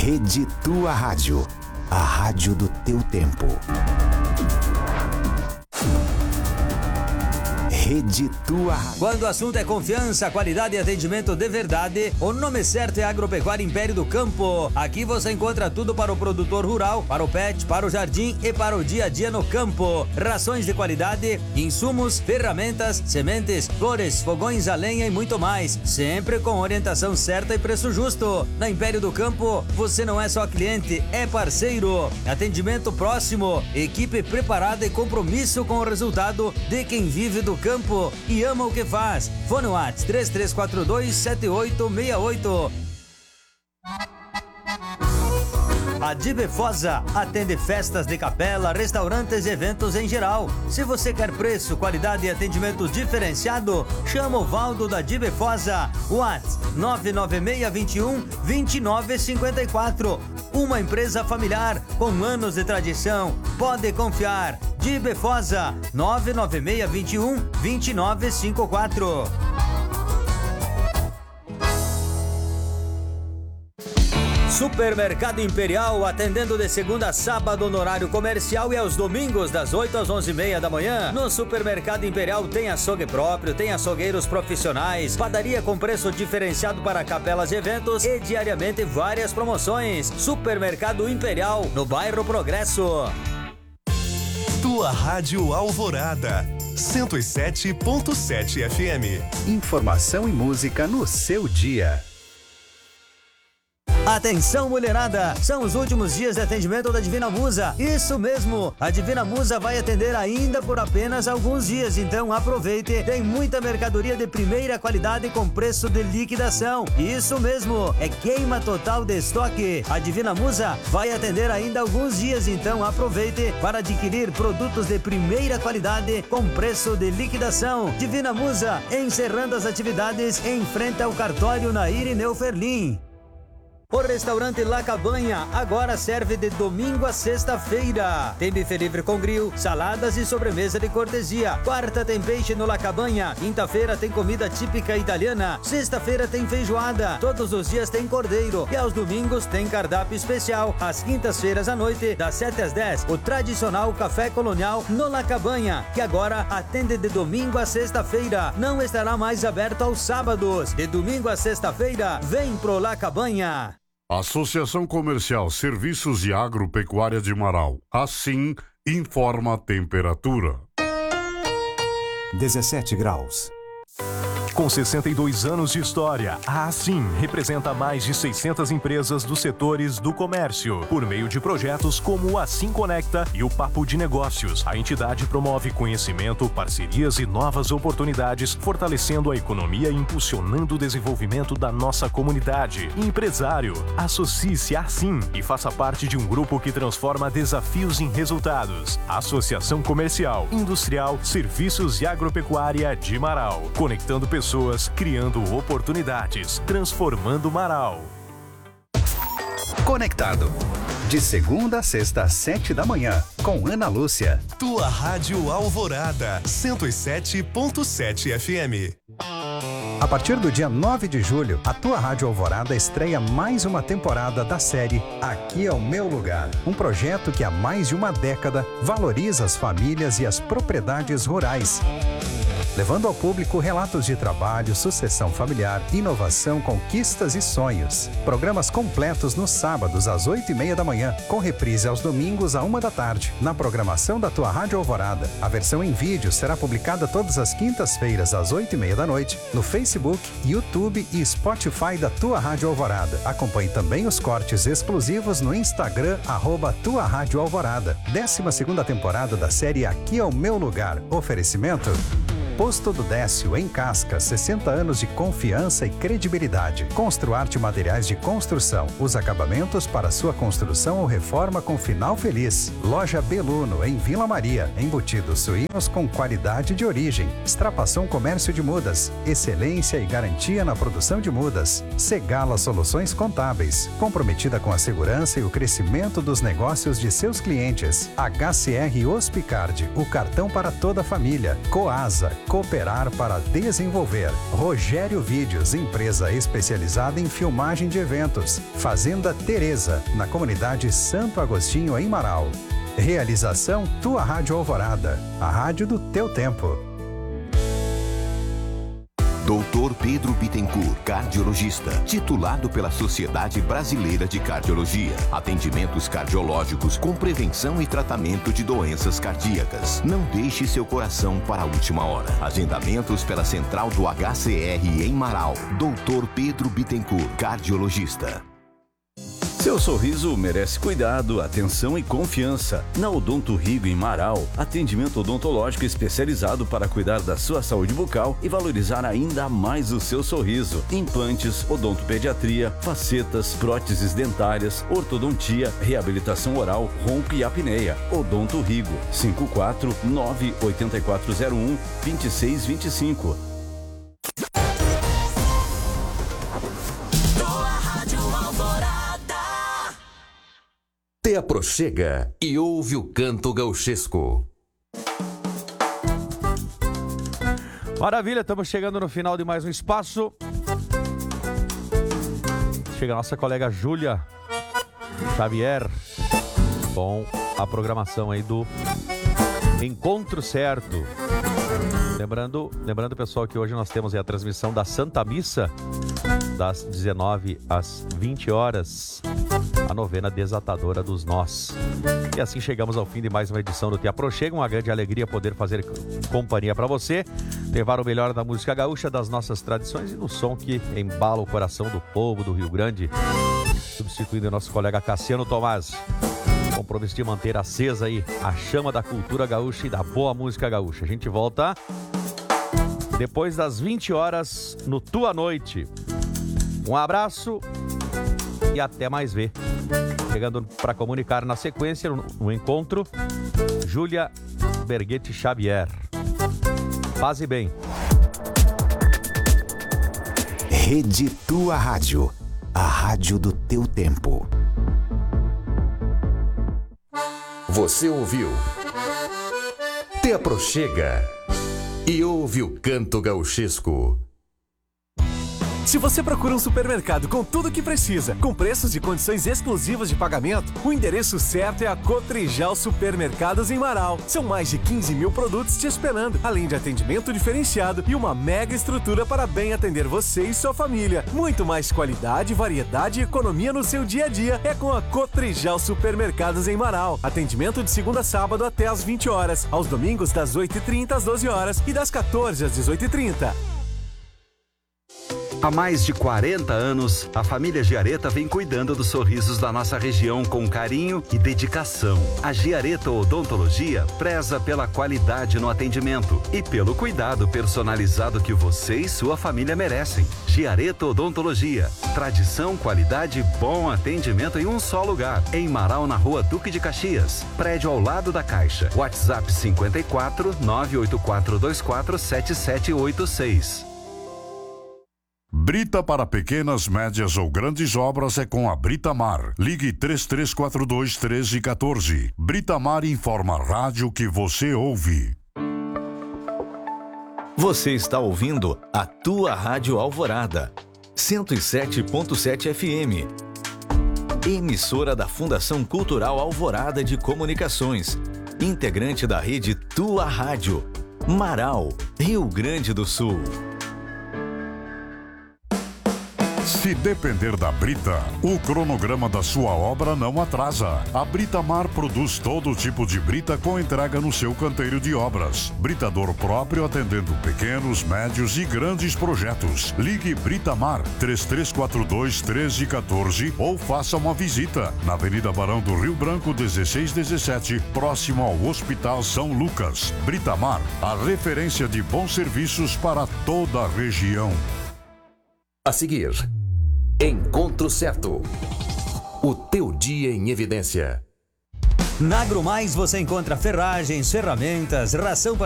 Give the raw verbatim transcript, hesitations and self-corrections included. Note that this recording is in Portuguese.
Rede Tua Rádio, a rádio do teu tempo. Rede Tua Rádio. Quando o assunto é confiança, qualidade e atendimento de verdade, o nome certo é Agropecuária Império do Campo. Aqui você encontra tudo para o produtor rural, para o pet, para o jardim e para o dia a dia no campo. Rações de qualidade, insumos, ferramentas, sementes, flores, fogões a lenha e muito mais. Sempre com orientação certa e preço justo. Na Império do Campo, você não é só cliente, é parceiro. Atendimento próximo, equipe preparada e compromisso com o resultado de quem vive do campo e ama o que faz. Fone WhatsApp três três quatro dois sete oito seis oito. A Dibefosa atende festas de capela, restaurantes e eventos em geral. Se você quer preço, qualidade e atendimento diferenciado, chama o Valdo da Dibefosa. WhatsApp nove nove seis dois um dois nove cinco quatro. Uma empresa familiar com anos de tradição. Pode confiar. Dibefosa nove nove seis dois um dois nove cinco quatro. Supermercado Imperial, atendendo de segunda a sábado no horário comercial e aos domingos das oito às onze e meia da manhã. No Supermercado Imperial tem açougue próprio, tem açougueiros profissionais, padaria com preço diferenciado para capelas e eventos e diariamente várias promoções. Supermercado Imperial, no bairro Progresso. Tua Rádio Alvorada, cento e sete ponto sete F M. Informação e música no seu dia. Atenção, mulherada! São os últimos dias de atendimento da Divina Musa. Isso mesmo! A Divina Musa vai atender ainda por apenas alguns dias, então aproveite. Tem muita mercadoria de primeira qualidade com preço de liquidação. Isso mesmo! É queima total de estoque. A Divina Musa vai atender ainda alguns dias, então aproveite para adquirir produtos de primeira qualidade com preço de liquidação. Divina Musa, encerrando as atividades em frente ao cartório na Irineu Ferlim. O restaurante La Cabanha agora serve de domingo a sexta-feira. Tem buffet livre com grill, saladas e sobremesa de cortesia. Quarta tem peixe no La Cabanha. Quinta-feira tem comida típica italiana. Sexta-feira tem feijoada. Todos os dias tem cordeiro. E aos domingos tem cardápio especial. Às quintas-feiras à noite, das sete às dez, o tradicional café colonial no La Cabanha, que agora atende de domingo a sexta-feira. Não estará mais aberto aos sábados. De domingo a sexta-feira, vem pro La Cabanha. Associação Comercial Serviços e Agropecuária de Marau. Assim, informa a temperatura. dezessete graus. Com sessenta e dois anos de história, a Assim representa mais de seiscentas empresas dos setores do comércio. Por meio de projetos como o Assim Conecta e o Papo de Negócios, a entidade promove conhecimento, parcerias e novas oportunidades, fortalecendo a economia e impulsionando o desenvolvimento da nossa comunidade. Empresário, associe-se a Assim e faça parte de um grupo que transforma desafios em resultados. Associação Comercial, Industrial, Serviços e Agropecuária de Marau. Conectando pessoas Pessoas criando oportunidades, transformando Marau. Conectado. De segunda a sexta às sete da manhã, com Ana Lúcia. Tua Rádio Alvorada, cento e sete ponto sete F M. A partir do dia nove de julho, a Tua Rádio Alvorada estreia mais uma temporada da série Aqui é o Meu Lugar. Um projeto que há mais de uma década valoriza as famílias e as propriedades rurais, levando ao público relatos de trabalho, sucessão familiar, inovação, conquistas e sonhos. Programas completos nos sábados às oito e meia da manhã, com reprise aos domingos à uma da tarde, na programação da Tua Rádio Alvorada. A versão em vídeo será publicada todas as quintas-feiras às oito e meia da noite, no Facebook, YouTube e Spotify da Tua Rádio Alvorada. Acompanhe também os cortes exclusivos no Instagram, arroba Tua Rádio Alvorada. Décima segunda temporada da série Aqui é o Meu Lugar. Oferecimento Posto do Décio, em Casca, sessenta anos de confiança e credibilidade. Construarte Materiais de Construção, os acabamentos para sua construção ou reforma com final feliz. Loja Beluno, em Vila Maria, embutidos suínos com qualidade de origem. Extrapação Comércio de Mudas, excelência e garantia na produção de mudas. Segala Soluções Contábeis, comprometida com a segurança e o crescimento dos negócios de seus clientes. H C R Hospicard, o cartão para toda a família. Coasa, Cooperar para desenvolver. Rogério Vídeos, empresa especializada em filmagem de eventos. Fazenda Teresa, na comunidade Santo Agostinho, em Marau. Realização Tua Rádio Alvorada, a rádio do teu tempo. doutor Pedro Bittencourt, cardiologista, titulado pela Sociedade Brasileira de Cardiologia. Atendimentos cardiológicos com prevenção e tratamento de doenças cardíacas. Não deixe seu coração para a última hora. Agendamentos pela central do H C R em Marau. doutor Pedro Bittencourt, cardiologista. Seu sorriso merece cuidado, atenção e confiança. Na Odonto Rigo, em Marau, atendimento odontológico especializado para cuidar da sua saúde bucal e valorizar ainda mais o seu sorriso. Implantes, odontopediatria, facetas, próteses dentárias, ortodontia, reabilitação oral, ronco e apneia. Odonto Rigo, cinco quatro nove oito quatro zero um dois seis dois cinco. Te aproxega e ouve o canto gauchesco. Maravilha, estamos chegando no final de mais um espaço. Chega a nossa colega Júlia Xavier com a programação aí do Encontro Certo. Lembrando, lembrando pessoal, que hoje nós temos aí a transmissão da Santa Missa das dezenove às vinte horas. A novena desatadora dos nós. E assim chegamos ao fim de mais uma edição do Te Aproxega. Uma grande alegria poder fazer companhia para você, levar o melhor da música gaúcha, das nossas tradições e no som que embala o coração do povo do Rio Grande. Substituindo o nosso colega Cassiano Tomás. Compromisso de manter acesa aí a chama da cultura gaúcha e da boa música gaúcha. A gente volta depois das vinte horas no Tua Noite. Um abraço e até mais ver. Chegando para comunicar na sequência no, no encontro, Júlia Berguete Xavier. Paz e bem. Rede Tua Rádio, a rádio do teu tempo. Você ouviu Te Aproxega e ouve o canto gauchesco. Se você procura um supermercado com tudo o que precisa, com preços e condições exclusivas de pagamento, o endereço certo é a Cotrijal Supermercados em Marau. São mais de quinze mil produtos te esperando, além de atendimento diferenciado e uma mega estrutura para bem atender você e sua família. Muito mais qualidade, variedade e economia no seu dia a dia é com a Cotrijal Supermercados em Marau. Atendimento de segunda a sábado até às vinte horas, aos domingos das oito e trinta às doze horas e das quatorze às dezoito e trinta. Há mais de quarenta anos, a família Giareta vem cuidando dos sorrisos da nossa região com carinho e dedicação. A Giareta Odontologia preza pela qualidade no atendimento e pelo cuidado personalizado que você e sua família merecem. Giareta Odontologia. Tradição, qualidade e bom atendimento em um só lugar. Em Marau, na rua Duque de Caxias. Prédio ao lado da Caixa. WhatsApp cinco quatro nove oito quatro dois quatro sete sete oito seis. Brita para pequenas, médias ou grandes obras é com a Britamar. Ligue três três quatro dois, um três um quatro. Britamar informa a rádio que você ouve. Você está ouvindo a Tua Rádio Alvorada, cento e sete ponto sete F M. Emissora da Fundação Cultural Alvorada de Comunicações. Integrante da rede Tua Rádio. Marau, Rio Grande do Sul. Se depender da Brita, o cronograma da sua obra não atrasa. A Britamar produz todo tipo de brita com entrega no seu canteiro de obras. Britador próprio atendendo pequenos, médios e grandes projetos. Ligue Britamar três três quatro dois, um três um quatro ou faça uma visita na Avenida Barão do Rio Branco dezesseis dezessete, próximo ao Hospital São Lucas. Britamar, a referência de bons serviços para toda a região. A seguir, Encontro Certo. O teu dia em evidência. Na AgroMais você encontra ferragens, ferramentas, ração para